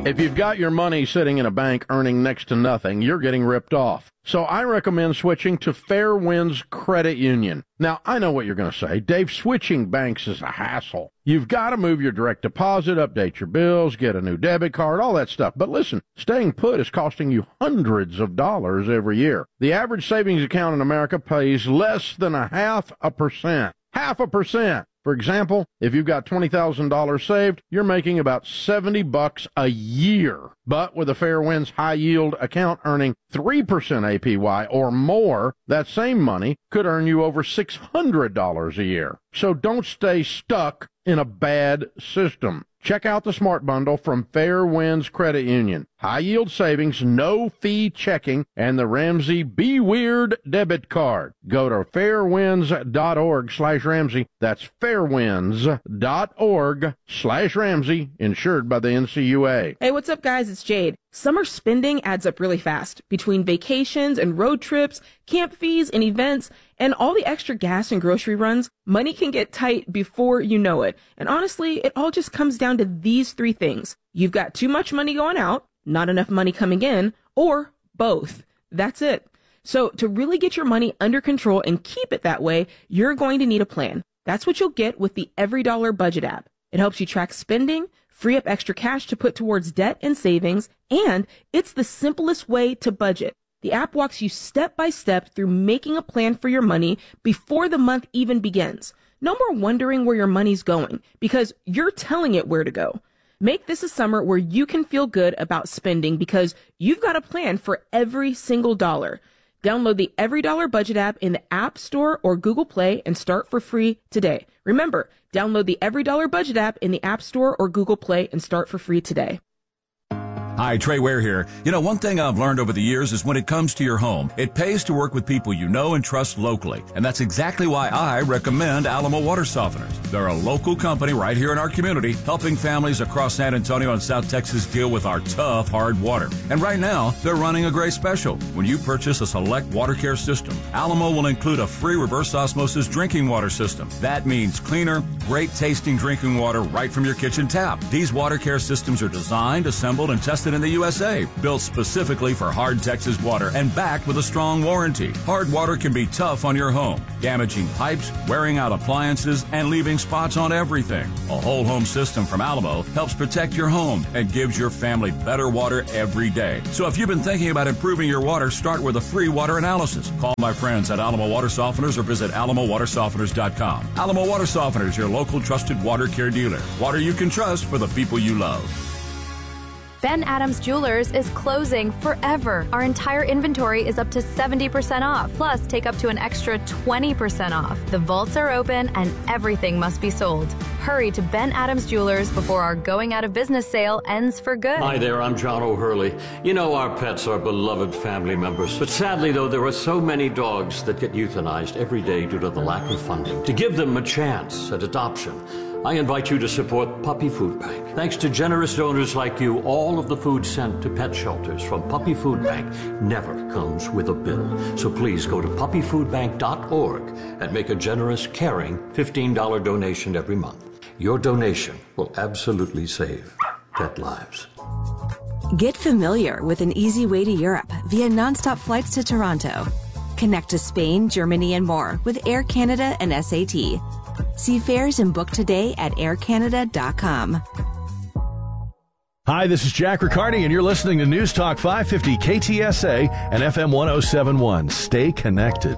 If you've got your money sitting in a bank earning next to nothing, you're getting ripped off. So I recommend switching to Fairwinds Credit Union. Now, I know what you're going to say. Dave, switching banks is a hassle. You've got to move your direct deposit, update your bills, get a new debit card, all that stuff. But listen, staying put is costing you hundreds of dollars every year. The average savings account in America pays less than 0.5%. 0.5%. For example, if you've got $20,000 saved, you're making about $70 a year. But with a Fairwinds high yield account earning 3% APY or more, that same money could earn you over $600 a year. So don't stay stuck in a bad system. Check out the Smart Bundle from Fairwinds Credit Union. High yield savings, no fee checking, and the Ramsey Be Weird debit card. Go to fairwinds.org/Ramsey. That's fairwinds.org/Ramsey, insured by the NCUA. Hey, what's up, guys? It's Jade. Summer spending adds up really fast. Between vacations and road trips, camp fees and events, and all the extra gas and grocery runs, money can get tight before you know it. And honestly, it all just comes down to these three things. You've got too much money going out, not enough money coming in, or both. That's it. So to really get your money under control and keep it that way, you're going to need a plan. That's what you'll get with the EveryDollar Budget app. It helps you track spending, free up extra cash to put towards debt and savings, and it's the simplest way to budget. The app walks you step by step through making a plan for your money before the month even begins. No more wondering where your money's going, because you're telling it where to go. Make this a summer where you can feel good about spending because you've got a plan for every single dollar. Download the EveryDollar Budget app in the App Store or Google Play and start for free today. Remember, download the EveryDollar Budget app in the App Store or Google Play and start for free today. Hi, Trey Ware here. You know, one thing I've learned over the years is when it comes to your home, it pays to work with people you know and trust locally. And that's exactly why I recommend Alamo Water Softeners. They're a local company right here in our community, helping families across San Antonio and South Texas deal with our tough, hard water. And right now, they're running a great special. When you purchase a select water care system, Alamo will include a free reverse osmosis drinking water system. That means cleaner, great tasting drinking water right from your kitchen tap. These water care systems are designed, assembled, and tested in the USA, built specifically for hard Texas water and backed with a strong warranty. Hard water can be tough on your home, damaging pipes, wearing out appliances, and leaving spots on everything. A whole home system from Alamo helps protect your home and gives your family better water every day. So if you've been thinking about improving your water, start with a free water analysis. Call my friends at Alamo Water Softeners or visit alamowatersofteners.com. Alamo Water Softeners, your local trusted water care dealer. Water you can trust for the people you love. Ben Adams Jewelers is closing forever. Our entire inventory is up to 70% off. Plus, take up to an extra 20% off. The vaults are open and everything must be sold. Hurry to Ben Adams Jewelers before our going out of business sale ends for good. Hi there, I'm John O'Hurley. You know our pets are beloved family members. But sadly, though, there are so many dogs that get euthanized every day due to the lack of funding. To give them a chance at adoption, I invite you to support Puppy Food Bank. Thanks to generous donors like you, all of the food sent to pet shelters from Puppy Food Bank never comes with a bill. So please go to puppyfoodbank.org and make a generous, caring $15 donation every month. Your donation will absolutely save pet lives. Get familiar with an easy way to Europe via nonstop flights to Toronto. Connect to Spain, Germany, and more with Air Canada and SAT. See fares and book today at aircanada.com. Hi, this is Jack Riccardi, and you're listening to News Talk 550 KTSA and FM 1071. Stay connected.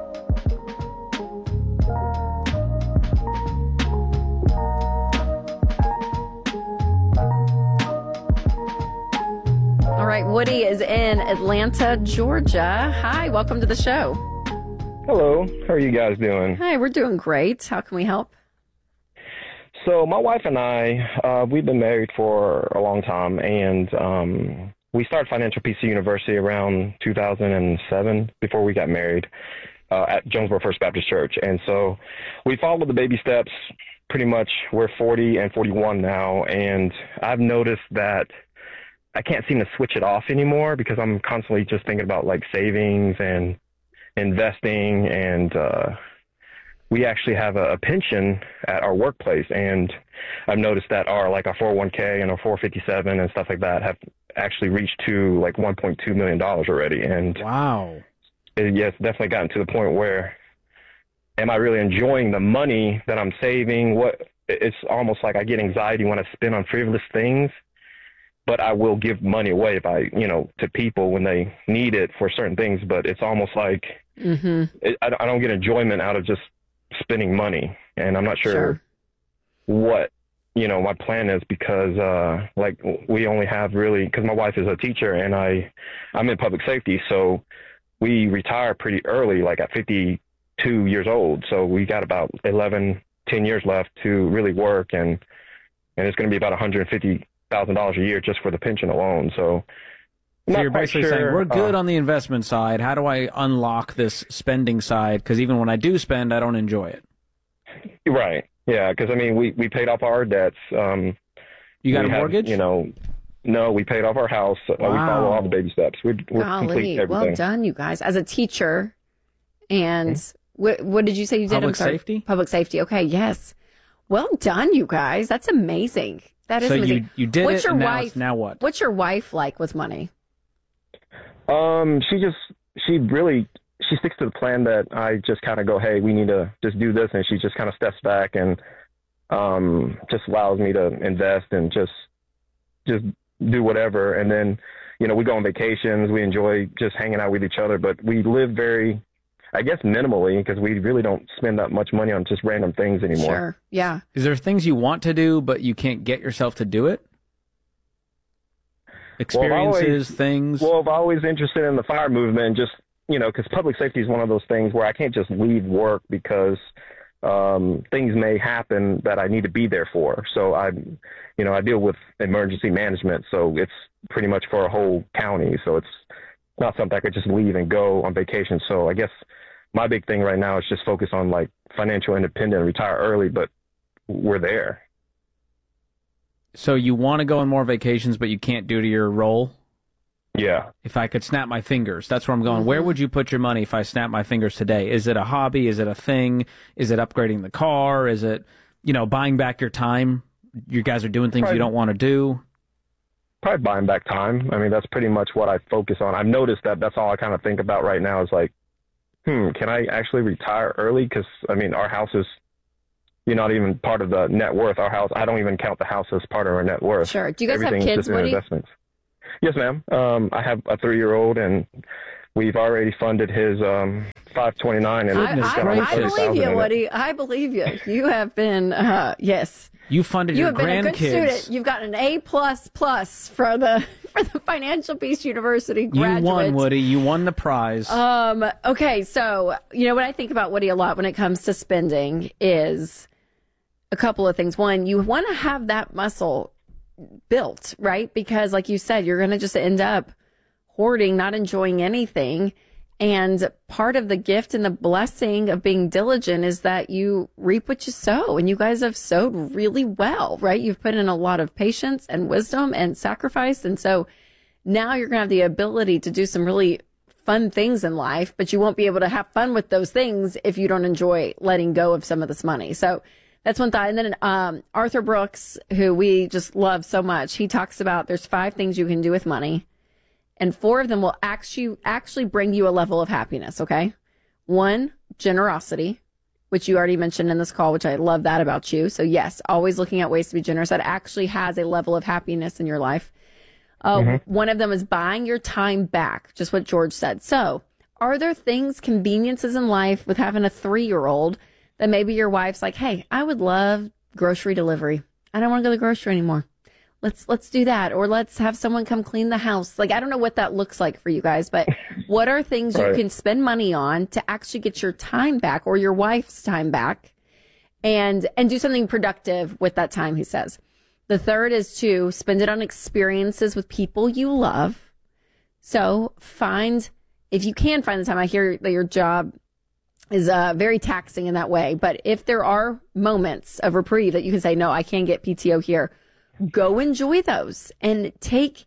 All right, Woody is in Atlanta, Georgia. Hi, welcome to the show. Hello. How are you guys doing? Hi, we're doing great. How can we help? So my wife and I, we've been married for a long time, and we started Financial Peace University around 2007 before we got married at Jonesboro First Baptist Church. And so we followed the baby steps pretty much. We're 40 and 41 now, and I've noticed that I can't seem to switch it off anymore because I'm constantly just thinking about like savings and investing and we actually have a pension at our workplace, and I've noticed that our 401k and our 457 and stuff like that have actually reached to like $1.2 million already. And wow. It's definitely gotten to the point where, am I really enjoying the money that I'm saving? It's almost like I get anxiety when I spend on frivolous things, but I will give money away to people when they need it for certain things. But it's almost like I don't get enjoyment out of just spending money, and I'm not sure what my plan is, because we only have really, because my wife is a teacher and I'm in public safety, so we retire pretty early, like at 52 years old. So we got about 10 years left to really work, and it's going to be about $150,000 a year just for the pension alone. So you're basically saying we're good on the investment side. How do I unlock this spending side? Because even when I do spend, I don't enjoy it. Right. Yeah. Because we paid off our debts. You got a mortgage? No, we paid off our house. Wow. We follow all the baby steps. We're complete everything. Well done, you guys. As a teacher, and what did you say you did? Public safety? Public safety. Okay, yes. Well done, you guys. That's amazing. That is amazing. So you did it, and now what? What's your wife like with money? She sticks to the plan that I just kind of go, hey, we need to just do this. And she just kind of steps back and just allows me to invest and just do whatever. And then, we go on vacations. We enjoy just hanging out with each other, but we live very, I guess, minimally, because we really don't spend that much money on just random things anymore. Sure. Yeah. Is there things you want to do, but you can't get yourself to do it? Experiences, things? Well, I'm always interested in the fire movement, just, because public safety is one of those things where I can't just leave work because things may happen that I need to be there for. So I deal with emergency management, so it's pretty much for a whole county. So it's not something I could just leave and go on vacation. So I guess my big thing right now is just focus on like financial independence, retire early, but we're there. So you want to go on more vacations, but you can't due to your role? Yeah. If I could snap my fingers, that's where I'm going. Where would you put your money if I snap my fingers today? Is it a hobby? Is it a thing? Is it upgrading the car? Is it, buying back your time? You guys are doing things you don't want to do? Probably buying back time. That's pretty much what I focus on. I've noticed that that's all I kind of think about right now is like, can I actually retire early? Because, our house is, not even part of the net worth. Our house, I don't even count the house as part of our net worth. Sure. Do you guys have kids, Woody? Investments. Yes, ma'am. I have a 3-year-old, and we've already funded his 529. And I believe you, Woody. I believe you. You have been, yes. You funded your grandkids. You have been a good student. You've got an A++ for the Financial Peace University graduate. You won, Woody. You won the prize. Okay, so what I think about Woody a lot when it comes to spending is a couple of things. One, you want to have that muscle built, right? Because like you said, you're going to just end up hoarding, not enjoying anything. And part of the gift and the blessing of being diligent is that you reap what you sow. And you guys have sowed really well, right? You've put in a lot of patience and wisdom and sacrifice. And so now you're going to have the ability to do some really fun things in life, but you won't be able to have fun with those things if you don't enjoy letting go of some of this money. So that's one thought. And then Arthur Brooks, who we just love so much, he talks about there's 5 things you can do with money, and 4 of them will actually bring you a level of happiness, okay? 1, generosity, which you already mentioned in this call, which I love that about you. So yes, always looking at ways to be generous. That actually has a level of happiness in your life. One of them is buying your time back, just what George said. So are there things, conveniences in life with having a 3-year-old that maybe your wife's like, hey, I would love grocery delivery. I don't want to go to the grocery anymore. Let's do that. Or let's have someone come clean the house. Like, I don't know what that looks like for you guys, but what are things you can spend money on to actually get your time back or your wife's time back and do something productive with that time, he says. The third is to spend it on experiences with people you love. So if you can find the time, I hear that your job is very taxing in that way. But if there are moments of reprieve that you can say, no, I can't get PTO here, go enjoy those and take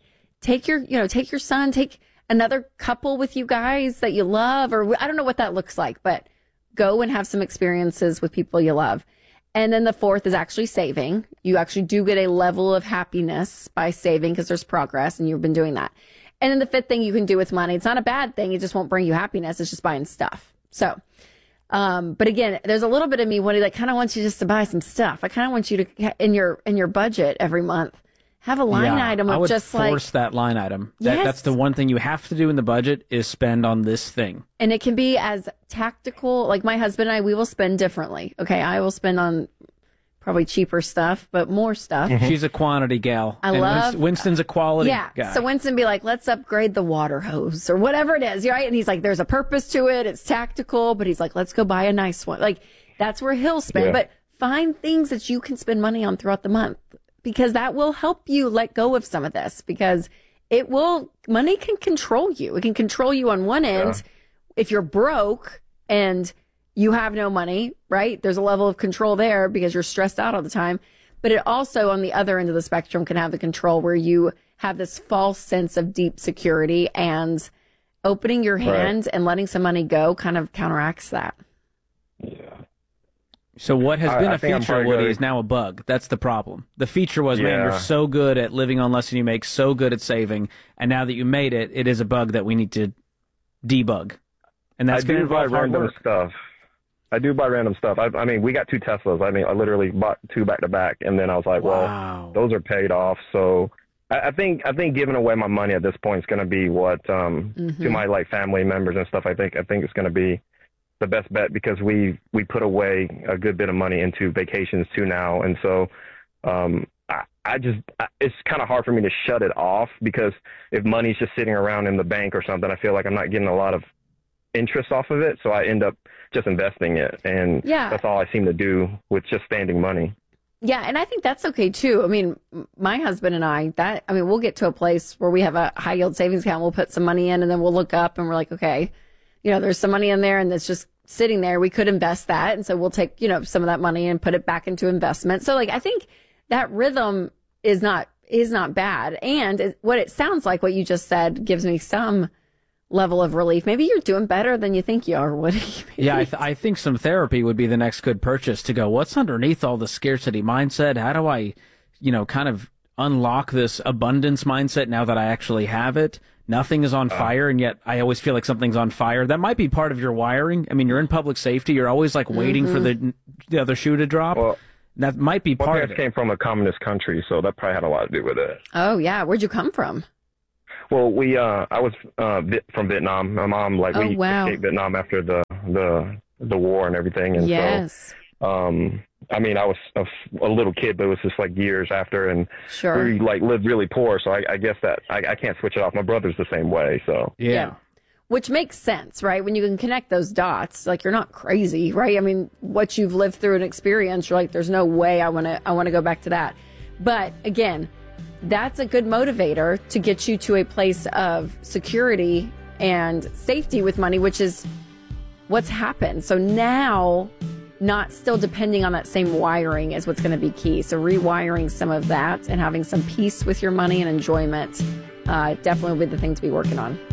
your son, take another couple with you guys that you love, or I don't know what that looks like, but go and have some experiences with people you love. And then the fourth is actually saving. You actually do get a level of happiness by saving because there's progress and you've been doing that. And then the fifth thing you can do with money, it's not a bad thing. It just won't bring you happiness. It's just buying stuff. So, but again, there's a little bit of me when he kind of wants you just to buy some stuff. I kind of want you to, in your budget every month, have a line item of just force that line item. Yes. That's the one thing you have to do in the budget is spend on this thing. And it can be as tactical. Like my husband and I, we will spend differently. Okay, I will spend on probably cheaper stuff, but more stuff. She's a quantity gal. I love Winston's a quality guy. So Winston be like, let's upgrade the water hose or whatever it is, right? And he's like, there's a purpose to it. It's tactical, but he's like, let's go buy a nice one. Like that's where he'll spend. Yeah. But find things that you can spend money on throughout the month because that will help you let go of some of this because money can control you. It can control you on one end. If you're broke and you have no money, right? There's a level of control there because you're stressed out all the time. But it also, on the other end of the spectrum, can have the control where you have this false sense of deep security and opening your hand and letting some money go kind of counteracts that. Yeah. So what has been a feature, Woody, is now a bug. That's the problem. The feature was, man, you're so good at living on less than you make, so good at saving. And now that you made it, it is a bug that we need to debug. And that's going to involve hard work. I do buy random stuff. I mean, we got 2 Teslas. I mean, I literally bought 2 back to back, and then I was like, well, those are paid off. So I think giving away my money at this point is going to be what to my like family members and stuff. I think it's going to be the best bet because we put away a good bit of money into vacations too now, and so it's kind of hard for me to shut it off because if money's just sitting around in the bank or something, I feel like I'm not getting a lot of interest off of it, so I end up just investing it, and that's all I seem to do with just standing money. Yeah, and I think that's okay too. I mean, my husband and I, we'll get to a place where we have a high yield savings account, we'll put some money in, and then we'll look up and we're like, okay, there's some money in there and it's just sitting there. We could invest that, and so we'll take, some of that money and put it back into investment. So I think that rhythm is not bad. And what it sounds like, what you just said, gives me some level of relief. Maybe you're doing better than you think you are, Woody. Yeah, I think some therapy would be the next good purchase to go, what's underneath all the scarcity mindset? How do I, kind of unlock this abundance mindset now that I actually have it? Nothing is on fire, and yet I always feel like something's on fire. That might be part of your wiring. I mean, you're in public safety. You're always waiting for the other shoe to drop. Well, that might be part of it. I came from a communist country, so that probably had a lot to do with it. Oh, yeah. Where'd you come from? Well, I was from Vietnam. My mom, we escaped Vietnam after the war and everything. And yes. So, I was a little kid, but it was just years after, and we lived really poor. So I guess that I can't switch it off. My brother's the same way. So yeah. Which makes sense, right? When you can connect those dots, you're not crazy, right? I mean, what you've lived through and experienced, you're like, there's no way I want to go back to that. But again, that's a good motivator to get you to a place of security and safety with money, which is what's happened. So now, not still depending on that same wiring is what's going to be key. So rewiring some of that and having some peace with your money and enjoyment definitely will be the thing to be working on.